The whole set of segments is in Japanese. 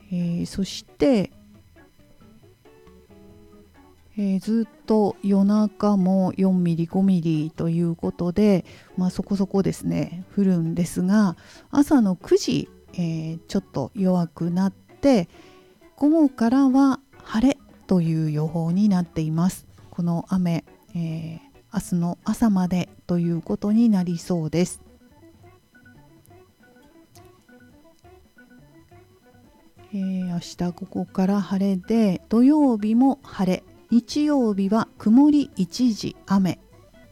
そして、ずっと夜中も4ミリ5ミリということで、そこそこですね降るんですが、朝の9時、ちょっと弱くなって、午後からは晴れという予報になっています。この雨、明日の朝までということになりそうです。明日午後から晴れで、土曜日も晴れ、日曜日は曇り一時雨。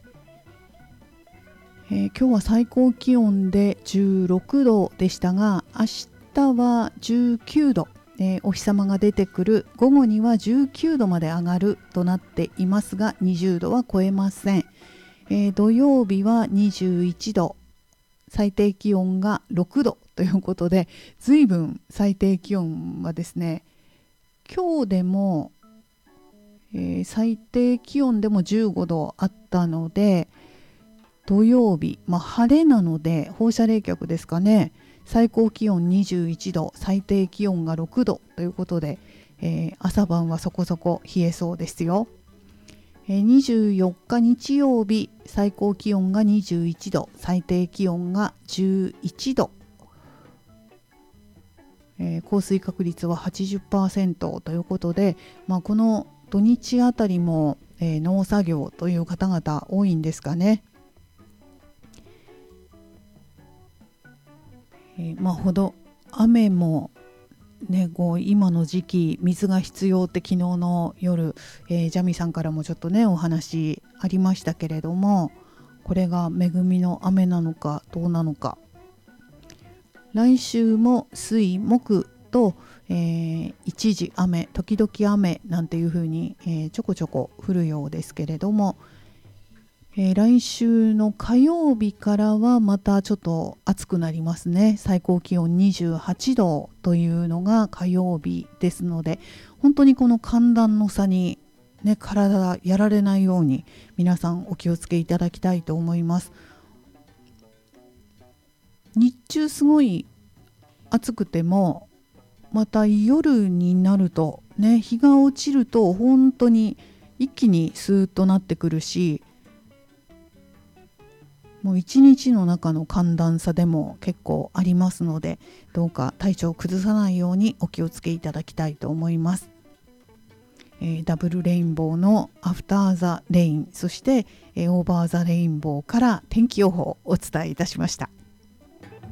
今日は最高気温で16度でしたが、明日は19度、お日様が出てくる午後には19度まで上がるとなっていますが、20度は超えません。土曜日は21度、最低気温が6度ということで、随分最低気温はですね、今日でも、最低気温でも15度あったので、土曜日、晴れなので放射冷却ですかね、最高気温21度、最低気温が6度ということで、朝晩はそこそこ冷えそうですよ。24日日曜日、最高気温が21度、最低気温が11度、降水確率は 80% ということで、この土日あたりも、農作業という方々多いんですかね。ほど雨もね、今の時期水が必要って昨日の夜、ジャミさんからもちょっとねお話ありましたけれども、これが恵みの雨なのかどうなのか。来週も水木と、一時雨時々雨なんていう風に、ちょこちょこ降るようですけれども、来週の火曜日からはまたちょっと暑くなりますね。最高気温28度というのが火曜日ですので、本当にこの寒暖の差に、体やられないように皆さんお気をつけいただきたいと思います。日中すごい暑くても、また夜になるとね、日が落ちると本当に一気にスーッとなってくるし、もう一日の中の寒暖差でも結構ありますので、どうか体調を崩さないようにお気をつけいただきたいと思います。ダブルレインボーのアフターザレイン、そして、オーバーザレインボーから天気予報をお伝えいたしました。